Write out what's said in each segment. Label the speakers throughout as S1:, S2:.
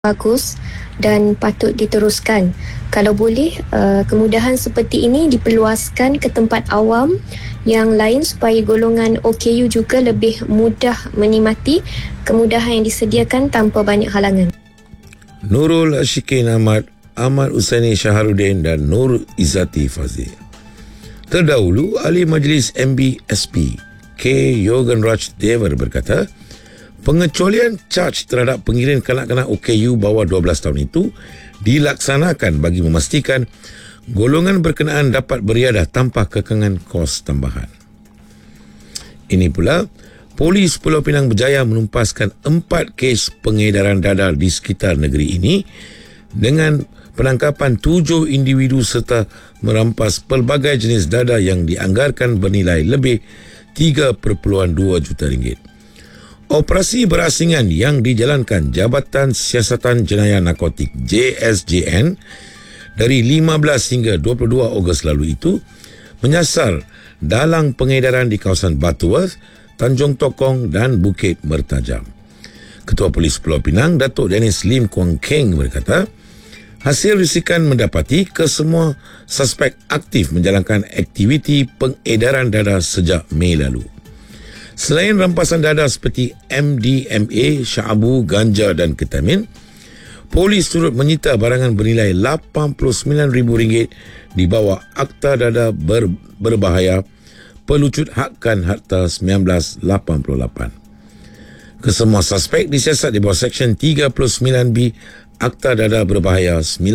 S1: bagus dan patut diteruskan. Kalau boleh, kemudahan seperti ini diperluaskan ke tempat awam yang lain supaya golongan OKU juga lebih mudah menikmati kemudahan yang disediakan tanpa banyak halangan.
S2: Nurul Ashikin Ahmad, Ahmad Usaini Shaharuddin dan Nur Izzati Fazil. Terdahulu, Ahli Majlis MBSP K. Yogan Raj Devar berkata, pengecualian caj terhadap pengirim kanak-kanak OKU bawah 12 tahun itu dilaksanakan bagi memastikan golongan berkenaan dapat beriadah tanpa kekangan kos tambahan. Ini pula, Polis Pulau Pinang berjaya menumpaskan 4 kes pengedaran dadah di sekitar negeri ini dengan penangkapan 7 individu serta merampas pelbagai jenis dadah yang dianggarkan bernilai lebih 3.2 juta ringgit. Operasi berasingan yang dijalankan Jabatan Siasatan Jenayah Narkotik JSJN dari 15 hingga 22 Ogos lalu itu menyasar dalang pengedaran di kawasan Butterworth, Tanjung Tokong dan Bukit Mertajam. Ketua Polis Pulau Pinang, Datuk Dennis Lim Kuang Keng berkata, hasil risikan mendapati kesemua suspek aktif menjalankan aktiviti pengedaran dadah sejak Mei lalu. Selain rampasan dadah seperti MDMA, syabu, ganja dan ketamin, polis turut menyita barangan bernilai RM89,000 di bawah Akta Dadah Berbahaya Pelucut Hakkan Harta 1988. Kesemua suspek disiasat di bawah Seksyen 39B Akta Dadah Berbahaya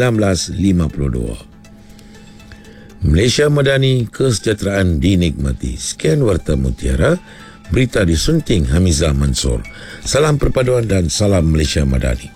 S2: 1952. Malaysia Madani, kesejahteraan dinikmati. Sekian Warta Mutiara. Berita disunting Hamizah Mansur. Salam perpaduan dan salam Malaysia Madani.